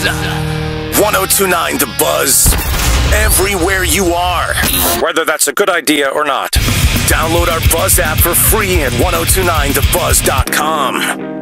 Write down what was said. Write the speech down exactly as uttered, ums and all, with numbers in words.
one oh two point nine The Buzz. Everywhere you are. Whether that's a good idea or not. Download our Buzz app for free at ten twenty-nine the buzz dot com.